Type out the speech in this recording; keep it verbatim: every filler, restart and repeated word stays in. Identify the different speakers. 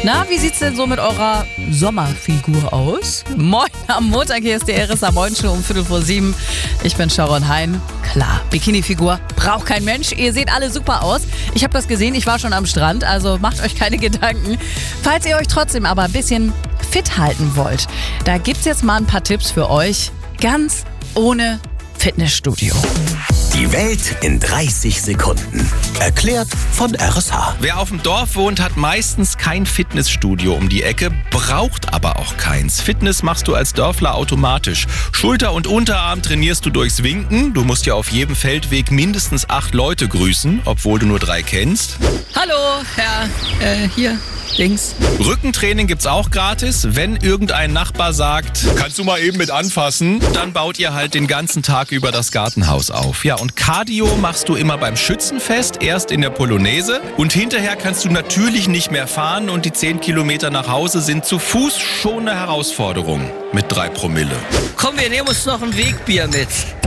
Speaker 1: Na, wie sieht's denn so mit eurer Sommerfigur aus? Moin am Montag, hier ist die R S A Moin Show um Viertel vor sieben. Ich bin Sharon Hein. Klar, Bikini-Figur braucht kein Mensch. Ihr seht alle super aus. Ich habe das gesehen, ich war schon am Strand, also macht euch keine Gedanken. Falls ihr euch trotzdem aber ein bisschen fit halten wollt, da gibt's jetzt mal ein paar Tipps für euch. Ganz ohne Fitnessstudio.
Speaker 2: Die Welt in dreißig Sekunden. Erklärt von R S H.
Speaker 3: Wer auf dem Dorf wohnt, hat meistens kein Fitnessstudio um die Ecke, braucht aber auch keins. Fitness machst du als Dörfler automatisch. Schulter- und Unterarm trainierst du durchs Winken. Du musst ja auf jedem Feldweg mindestens acht Leute grüßen, obwohl du nur drei kennst.
Speaker 1: Hallo, Herr, äh, hier, links.
Speaker 3: Rückentraining gibt's auch gratis. Wenn irgendein Nachbar sagt, kannst du mal eben mit anfassen, dann baut ihr halt den ganzen Tag über das Gartenhaus auf. Ja, und Cardio machst du immer beim Schützenfest, erst in der Polonaise. Und hinterher kannst du natürlich nicht mehr fahren und die zehn Kilometer nach Hause sind zu Fuß schon eine Herausforderung mit drei Promille.
Speaker 4: Komm, wir nehmen uns noch ein Wegbier mit.